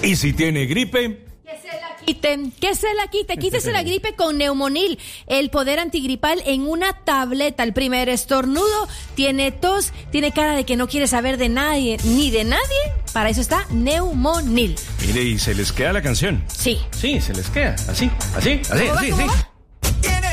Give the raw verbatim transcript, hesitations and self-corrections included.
¿Y si tiene gripe? Que se la quiten, que se la quite, quítese la gripe con Neumonil, el poder antigripal en una tableta. El primer estornudo, tiene tos, tiene cara de que no quiere saber de nadie, ni de nadie. Para eso está Neumonil. Mire, y se les queda la canción. Sí. Sí, se les queda, así, así, así, ¿Cómo va, así, cómo así. va?